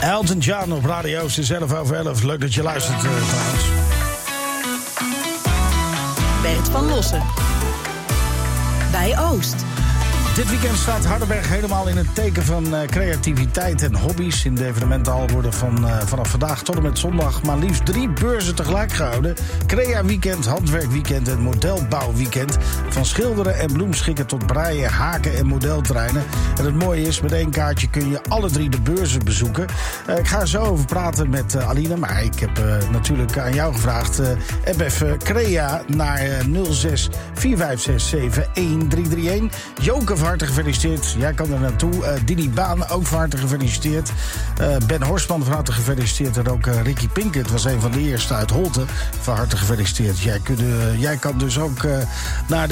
Elton John op Radio, het is 11:11. Leuk dat je luistert trouwens. Bert van Lossen. Bij Oost. Dit weekend staat Hardenberg helemaal in het teken van creativiteit en hobby's. In de evenementenhal worden vanaf vandaag tot en met zondag maar liefst 3 beurzen tegelijk gehouden. Crea-weekend, handwerkweekend en modelbouwweekend. Van schilderen en bloemschikken tot breien, haken en modelterreinen. En het mooie is, met 1 kaartje kun je alle 3 de beurzen bezoeken. Ik ga er zo over praten met Aline, maar ik heb natuurlijk aan jou gevraagd. App even Crea naar 06 4567 1331. Joke, van harte gefeliciteerd. Jij kan er naartoe. Didi Baan, ook van harte gefeliciteerd. Ben Horstman, van harte gefeliciteerd. En ook Ricky Pinkert was een van de eerste uit Holte. Van harte gefeliciteerd. Jij kan dus ook naar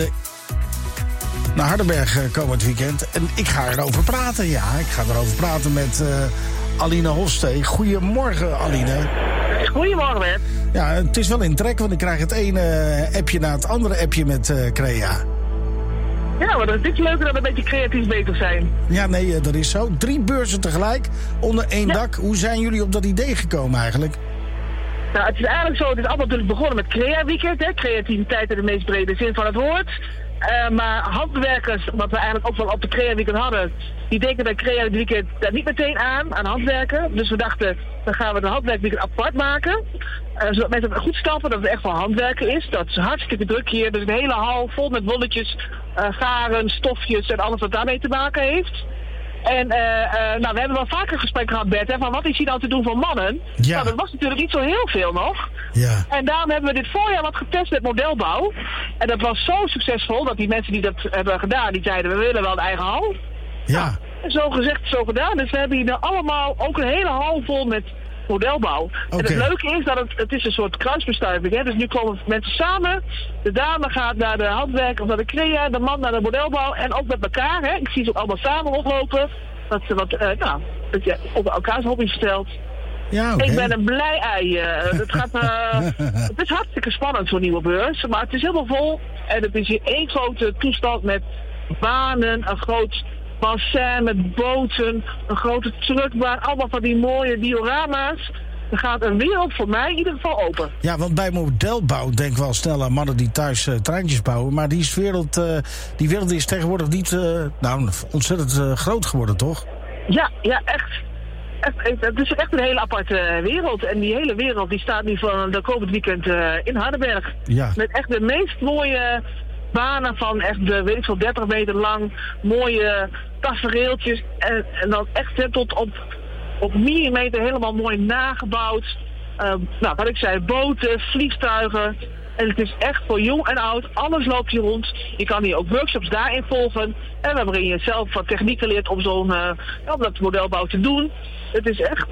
Hardenberg komend weekend. En ik ga erover praten, ja. Ik ga erover praten met Aline Hofstee. Goedemorgen, Aline. Goedemorgen, Bert. Ja, het is wel in trek, want ik krijg het ene appje na het andere appje met Crea. Ja, maar dat is niks leuker dan een beetje creatief bezig zijn. Ja, nee, dat is zo. 3 beurzen tegelijk, onder 1 dak. Hoe zijn jullie op dat idee gekomen eigenlijk? Nou, het is eigenlijk zo, het is allemaal natuurlijk begonnen met Crea-weekend, hè. Creativiteit in de meest brede zin van het woord. Maar handwerkers, wat we eigenlijk ook wel op de Crea-weekend hadden, die denken bij Crea-weekend daar niet meteen aan handwerken. Dus we dachten, dan gaan we de handwerkweekend apart maken. Zodat mensen het goed stappen dat het echt wel handwerken is. Dat is hartstikke druk hier. Dus een hele hal vol met wolletjes, garen, stofjes en alles wat daarmee te maken heeft. En we hebben wel vaker gesprek gehad, Bert, hè, van wat is hier nou te doen voor mannen? Ja. Nou, dat was natuurlijk niet zo heel veel nog. Ja. En daarom hebben we dit voorjaar wat getest met modelbouw. En dat was zo succesvol dat die mensen die dat hebben gedaan, die zeiden, we willen wel een eigen hal. Ja. En zo gezegd, zo gedaan. Dus we hebben hier allemaal ook een hele hal vol met modelbouw. Okay. En het leuke is dat het is een soort kruisbestuiving. Hè? Dus nu komen mensen samen. De dame gaat naar de handwerk of naar de Crea, de man naar de modelbouw. En ook met elkaar. Hè? Ik zie ze ook allemaal samen oplopen. Dat ze dat je op elkaars hobby stelt. Ja, okay. Ik ben een blij ei. Het is hartstikke spannend, zo'n nieuwe beurs. Maar het is helemaal vol. En het is hier 1 grote toestand met banen, een groot bassin met boten, een grote truckbaan, allemaal van die mooie diorama's. Er gaat een wereld voor mij in ieder geval open. Ja, want bij modelbouw denk ik wel snel aan mannen die thuis treintjes bouwen. Maar die wereld is tegenwoordig niet ontzettend groot geworden, toch? Ja, echt. Het is echt een hele aparte wereld. En die hele wereld die staat nu van de komend weekend in Hardenberg. Ja. Met echt de meest mooie banen van echt, 30 meter lang. Mooie tafereeltjes. En dan echt tot op millimeter helemaal mooi nagebouwd. Wat ik zei, boten, vliegtuigen. En het is echt voor jong en oud. Alles loopt hier rond. Je kan hier ook workshops daarin volgen. En waarin je zelf wat technieken leert om om dat modelbouw te doen. Het is echt,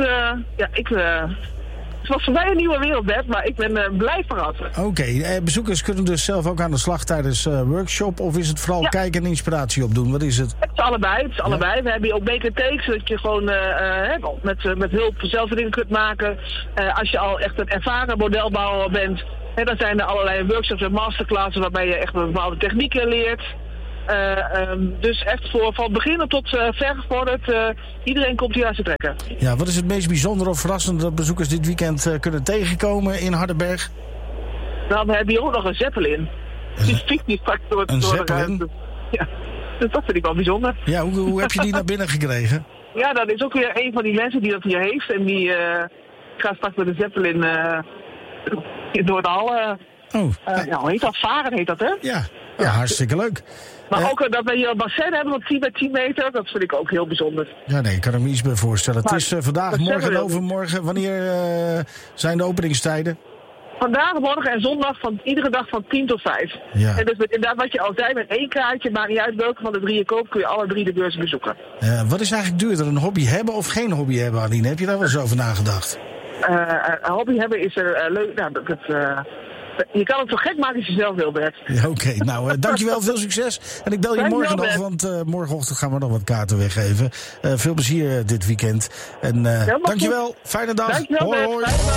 het was voor mij een nieuwe wereld, Bert, maar ik ben blij verrast. Oké, bezoekers kunnen dus zelf ook aan de slag tijdens workshop, of is het vooral kijken en inspiratie opdoen? Wat is het? Het is allebei. We hebben hier ook make-and-take, zodat je gewoon met hulp zelf dingen kunt maken. Als je al echt een ervaren modelbouwer bent, dan zijn er allerlei workshops en masterclasses waarbij je echt bepaalde technieken leert. Dus echt van beginnen tot vergevorderd. Iedereen komt hier aan zijn trekken. Ja, wat is het meest bijzondere of verrassende dat bezoekers dit weekend kunnen tegenkomen in Hardenberg? Nou, we hebben hier ook nog een Zeppelin. Die vliegt niet straks door een Zeppelin? Ja, dus dat vind ik wel bijzonder. Ja, hoe heb je die naar binnen gekregen? Ja, dat is ook weer een van die mensen die dat hier heeft. En die gaat straks met de Zeppelin door de hal. Hoe heet dat? Varen heet dat, hè? Ja. Ja, hartstikke leuk. Maar ook dat we hier een bassin hebben van 10 bij 10 meter, dat vind ik ook heel bijzonder. Ja, nee, ik kan er me iets bij voorstellen. Het is vandaag, morgen en overmorgen. Wanneer zijn de openingstijden? Vandaag, morgen en zondag van iedere dag van 10 tot 5. Ja. En dus inderdaad wat je al zei, met 1 kaartje, maakt niet uit welke van de 3 je koopt, kun je alle 3 de beurzen bezoeken. Wat is eigenlijk duurder, een hobby hebben of geen hobby hebben, Aline? Heb je daar wel eens over nagedacht? Een hobby hebben is leuk. Je kan het zo gek maken als je zelf wil, Bert. Ja, oké. Nou, dankjewel. Veel succes. En ik bel je morgen nog, want morgenochtend gaan we nog wat kaarten weggeven. Veel plezier dit weekend. En dankjewel. Fijne dag. Dankjewel, hoi.